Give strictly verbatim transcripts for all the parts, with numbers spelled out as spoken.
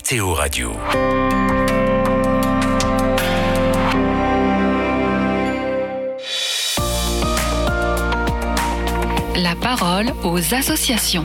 Météo Radio. La parole aux associations.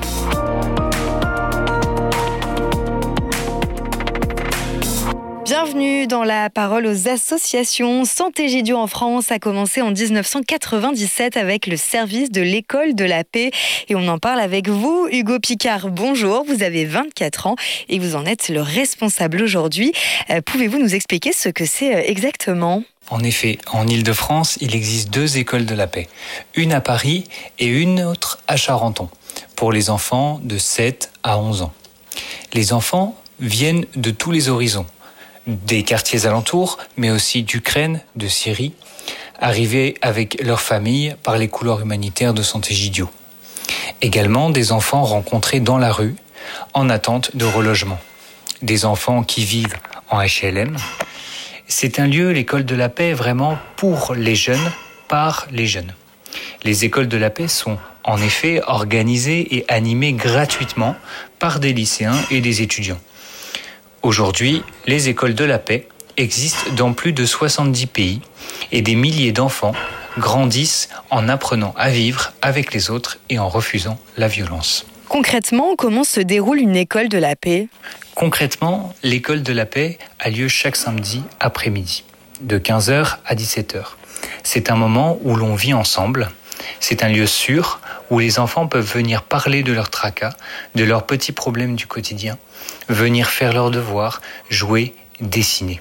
Bienvenue dans la parole aux associations. Santégidio en France a commencé en dix-neuf cent quatre-vingt-dix-sept avec le service de l'école de la paix. Et on en parle avec vous, Hugo Picard. Bonjour, vous avez vingt-quatre ans et vous en êtes le responsable aujourd'hui. Euh, pouvez-vous nous expliquer ce que c'est exactement ? En effet, en Île-de-France, il existe deux écoles de la paix. Une à Paris et une autre à Charenton, pour les enfants de sept à onze ans. Les enfants viennent de tous les horizons, des quartiers alentours, mais aussi d'Ukraine, de Syrie, arrivés avec leurs familles par les couloirs humanitaires de Santégidio. Également des enfants rencontrés dans la rue, en attente de relogement. Des enfants qui vivent en H L M. C'est un lieu, l'école de la paix, vraiment pour les jeunes, par les jeunes. Les écoles de la paix sont en effet organisées et animées gratuitement par des lycéens et des étudiants. Aujourd'hui, les écoles de la paix existent dans plus de soixante-dix pays et des milliers d'enfants grandissent en apprenant à vivre avec les autres et en refusant la violence. Concrètement, comment se déroule une école de la paix ? Concrètement, l'école de la paix a lieu chaque samedi après-midi, de quinze heures à dix-sept heures. C'est un moment où l'on vit ensemble. C'est un lieu sûr où les enfants peuvent venir parler de leurs tracas, de leurs petits problèmes du quotidien, venir faire leurs devoirs, jouer, dessiner.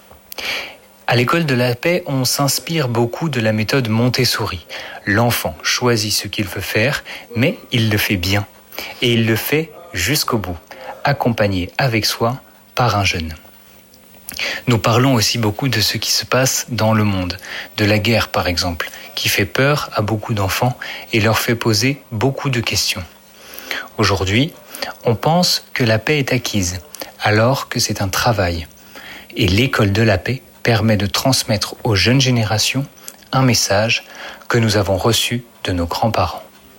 À l'école de la paix, on s'inspire beaucoup de la méthode Montessori. L'enfant choisit ce qu'il veut faire, mais il le fait bien. Et il le fait jusqu'au bout, accompagné avec soi par un jeune. Nous parlons aussi beaucoup de ce qui se passe dans le monde, de la guerre par exemple, qui fait peur à beaucoup d'enfants et leur fait poser beaucoup de questions. Aujourd'hui, on pense que la paix est acquise, alors que c'est un travail. Et l'école de la paix permet de transmettre aux jeunes générations un message que nous avons reçu de nos grands-parents.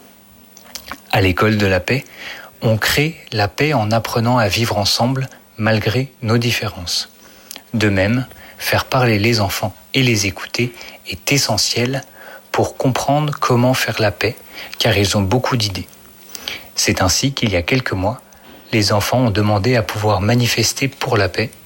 À l'école de la paix, on crée la paix en apprenant à vivre ensemble malgré nos différences. De même, faire parler les enfants et les écouter est essentiel pour comprendre comment faire la paix, car ils ont beaucoup d'idées. C'est ainsi qu'il y a quelques mois, les enfants ont demandé à pouvoir manifester pour la paix